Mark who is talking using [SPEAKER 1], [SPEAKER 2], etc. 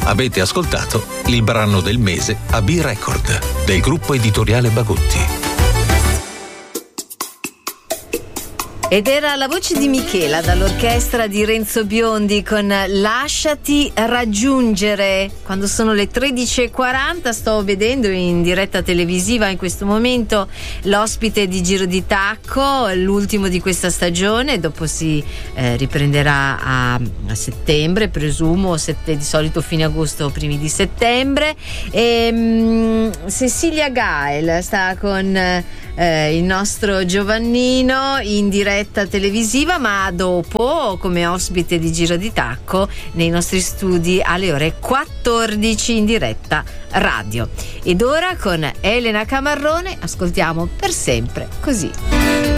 [SPEAKER 1] Avete ascoltato il brano del mese a B-Record del gruppo editoriale Bagutti.
[SPEAKER 2] Ed era la voce di Michela dall'orchestra di Renzo Biondi con Lasciati raggiungere. Quando sono le 13:40 sto vedendo in diretta televisiva in questo momento l'ospite di Giro di Tacco, l'ultimo di questa stagione, dopo si riprenderà a settembre, presumo, di solito fine agosto o primi di settembre. Cecilia Gael sta con il nostro Giovannino in diretta televisiva, ma dopo come ospite di Giro di Tacco nei nostri studi alle ore 14 in diretta radio. Ed ora con Elena Camarrone ascoltiamo Per sempre così.